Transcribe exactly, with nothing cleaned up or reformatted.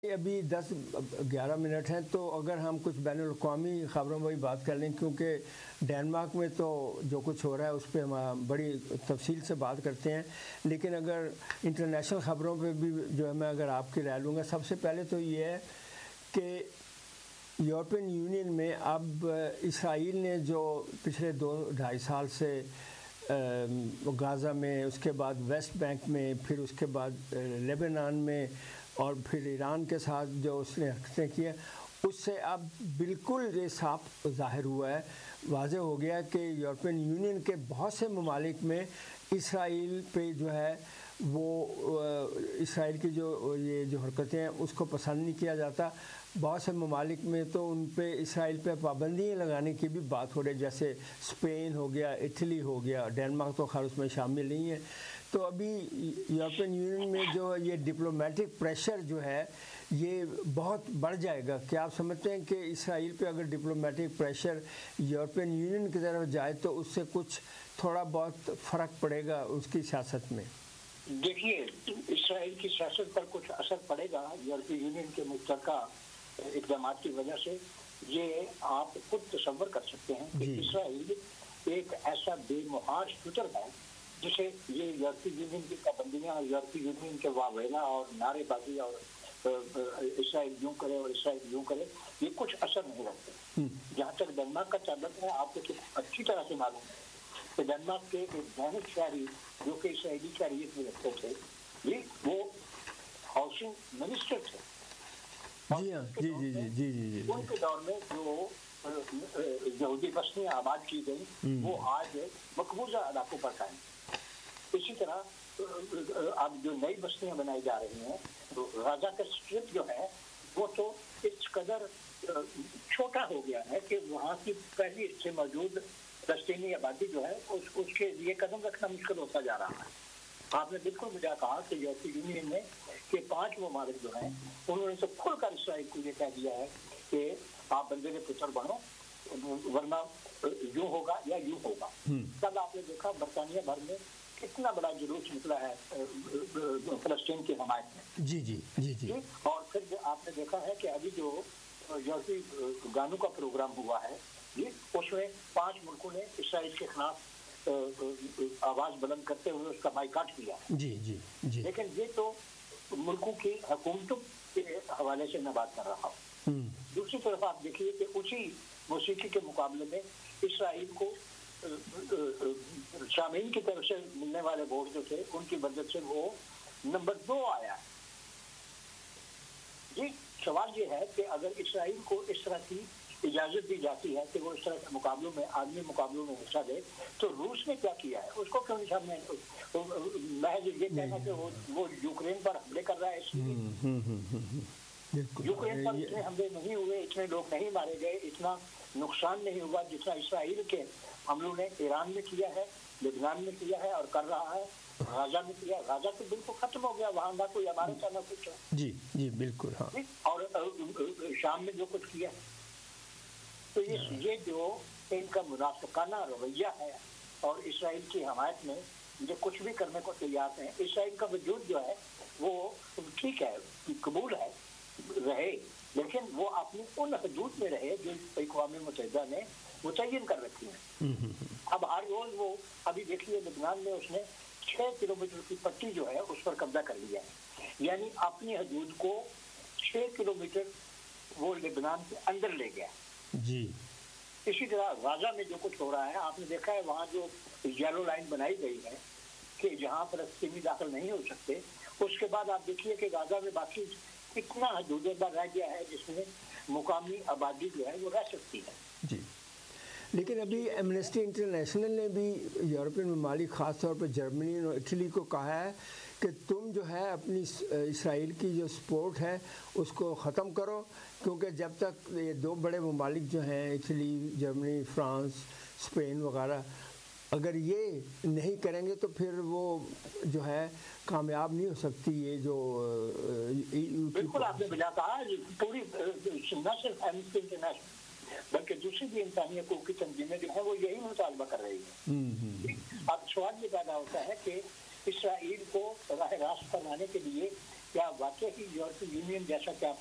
अभी दस ग्यारह मिनट हैं, तो अगर हम कुछ बैनुल-अक़वामी ख़बरों में भी बात कर लें, क्योंकि डेनमार्क में तो जो कुछ हो रहा है उस पर हम बड़ी तफसील से बात करते हैं, लेकिन अगर इंटरनेशनल ख़बरों पे भी जो है मैं अगर आपकी राय लूँगा, सबसे पहले तो ये है कि यूरोपियन यूनियन में अब इसराइल ने जो पिछले दो ढाई साल से गाज़ा में, उसके बाद वेस्ट बैंक में, फिर उसके बाद लेबनान में और फिर ईरान के साथ जो उसने हरकतें की हैं, उससे अब बिल्कुल ये साफ ज़ाहिर हुआ है, वाज़ेह हो गया कि यूरोपियन यूनियन के बहुत से ममालिक में इसराइल पे जो है वो इसराइल की जो ये जो हरकतें हैं उसको पसंद नहीं किया जाता। बहुत से ममालिक में तो उन पे इसराइल पे पाबंदियाँ लगाने की भी बात हो रही है, जैसे स्पेन हो गया, इटली हो गया, डेनमार्क तो खैर उसमें शामिल नहीं है। तो अभी यूरोपियन यूनियन में जो ये डिप्लोमेटिक प्रेशर जो है ये बहुत बढ़ जाएगा। क्या आप समझते हैं कि इसराइल पे अगर डिप्लोमेटिक प्रेशर यूरोपियन यूनियन की तरफ जाए तो उससे कुछ थोड़ा बहुत फ़र्क पड़ेगा उसकी सियासत में? देखिए, इसराइल की सियासत पर कुछ असर पड़ेगा यूरोपीय यूनियन के मुश्तरका इक़दाम की वजह से। ये आप खुद तसव्वुर कर सकते हैं कि इसराइल एक ऐसा बेमुहार शूटर है जिसे ये यूरोपीय यूनियन की पाबंदियां, यूरोपीय यूनियन के वावेला और नारेबाजी और इसराइल यूं करे और इसराइल यूं करे, ये कुछ असर नहीं रखते। जहाँ तक डेनमार्क का ताल्लुक है, आपको तो अच्छी तरह से मालूम है कि डेनमार्क के एक दैनिक शहरी जो कि इसराइली शहरियत में रखते थे, ये वो हाउसिंग मिनिस्टर थे। जी हाँ, जी जी जी जी जी जी उनके दौर में जो यहूदी बस्तियां आबाद की गई वो आज मकबूजा इलाकों पर कायम। इसी तरह अब जो नई बस्तियां बनाई जा रही हैं, तो गाज़ा का स्ट्रिप जो है वो तो इस कदर छोटा हो गया है कि वहाँ की पहली से मौजूद फलस्तीनी आबादी जो है उस, उसके लिए कदम रखना मुश्किल होता जा रहा है। आपने बिल्कुल मुझे कहा कि यूरोपीय यूनियन में के पांच ममालिक जो हैं उन्होंने तो खुलकर इसराइल को ये कह दिया है कि आप बंदे के पुत्र बनो, वरना यूं होगा या यूं होगा। कल आपने देखा बरतानिया भर में कितना बड़ा जुलूस निकला है फलस्तीन की हमायत में। जी जी जी जी और फिर आपने देखा है कि अभी जो यूरोपीय गानों का प्रोग्राम हुआ है जी, उसमें पांच मुल्कों ने इसराइल के खिलाफ आवाज बुलंद करते हुए उसका बाइकाट किया। जी जी जी लेकिन ये तो मुल्कों की हुकूमतों के हवाले से मैं बात कर रहा हूँ। दूसरी तरफ आप देखिए कि उसी मौसीकी के मुकाबले में इसराइल को शामीन की तरफ से मिलने वाले वोट जो थे उनकी मदद से वो नंबर दो आया। जी, सवाल ये है कि अगर इसराइल को इस तरह की इजाजत दी जाती है कि वो इस तरह के मुकाबलों में, आदमी मुकाबलों में हिस्सा दे, तो रूस ने क्या किया है उसको क्यों नहीं सामने? महज ये कहना कि वो वो यूक्रेन पर हमले कर रहा है, इसलिए यूक्रेन पर इतने हमले नहीं हुए, इतने लोग नहीं मारे गए, इतना नुकसान नहीं हुआ जितना इसराइल के हमलों ने ईरान में किया है, लेबनान में किया है और कर रहा है, गाज़ा में किया। गाज़ा तो बिल्कुल खत्म हो गया, वहां ना कोई इमारत ना कुछ। जी जी बिल्कुल हाँ। और शाम में जो कुछ किया, तो ये ये जो इनका मुनाफिकाना रवैया है और इसराइल की हमायत में जो कुछ भी करने को तैयार हैं, इसराइल का वजूद जो है वो ठीक है, कबूल है, रहे, लेकिन वो अपनी उन हदूद में रहे जो अक़वाम मुत्तहिदा ने मुतय्यन कर रखी है। अब हर रोज वो, अभी देखिए लेबनान में उसने छह किलोमीटर की पट्टी जो है उस पर कब्जा कर लिया है, यानी अपनी हदूद को छह किलोमीटर वो लेबनान के अंदर ले गया जी। इसी तरह गाज़ा में जो कुछ हो रहा है, आपने देखा है वहाँ जो येलो लाइन बनाई गई है कि जहाँ फलस्तीनी दाखिल नहीं हो सकते, उसके बाद आप देखिए कि गाज़ा में बाकी कितना हदूद रह गया है जिसमें मुकामी आबादी जो है वो रह सकती है। जी, लेकिन अभी एमनेस्टी इंटरनेशनल ने भी यूरोपियन ममालिक ख़ास तौर पर जर्मनी और इटली को कहा है कि तुम जो है अपनी इसराइल की जो सपोर्ट है उसको ख़त्म करो, क्योंकि जब तक ये दो बड़े ममालिक जो हैं इटली, जर्मनी, फ्रांस, स्पेन वगैरह, अगर ये नहीं करेंगे तो फिर वो जो है कामयाब नहीं हो सकती। ये जो बिल्कुल आपने बिना कहा, पूरी न सिर्फ एमनेस्टी इंटरनेशनल बल्कि दूसरी भी इंसानी हकूक़ की तंजीमें जो है वो यही मुतालबा कर रही है। अब सवाल ये पैदा होता है कि इसराइल को राह रास्त पर लाने के लिए क्या वाकई ही यूरोपीय यूनियन जैसा कि आप